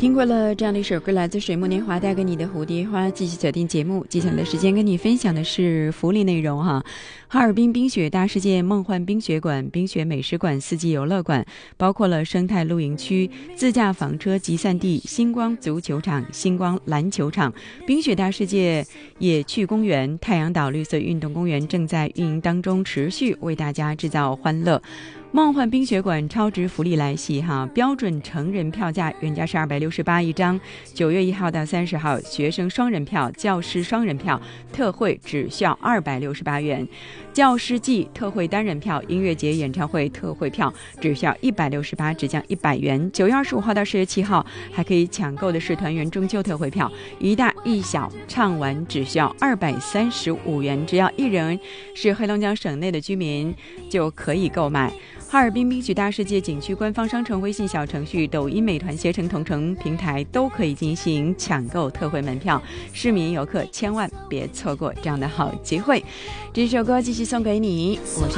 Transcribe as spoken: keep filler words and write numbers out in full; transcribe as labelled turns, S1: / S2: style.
S1: 听过了这样的一首歌，来自水木年华带给你的蝴蝶花。继续锁定节目，接下来的时间跟你分享的是福利内容哈。哈尔滨冰雪大世界梦幻冰雪馆、冰雪美食馆、四季游乐馆，包括了生态露营区、自驾房车集散地、星光足球场、星光篮球场、冰雪大世界野趣公园、太阳岛绿色运动公园正在运营当中，持续为大家制造欢乐。梦幻冰雪馆超值福利来袭哈！标准成人票价原价是二百六十八一张，九月一号到三十号，学生双人票、教师双人票特惠只需要二百六十八元，教师季特惠单人票、音乐节演唱会特惠票只需要一百六十八，只降一百元。九月二十五号到十月七号还可以抢购的是团圆中秋特惠票，一大一小唱完只需要二百三十五元，只要一人是黑龙江省内的居民就可以购买。哈尔滨冰雪大世界景区官方商城、微信小程序、抖音、美团携程同城平台都可以进行抢购特惠门票，市民游客千万别错过这样的好机会。这首歌继续送给你，我是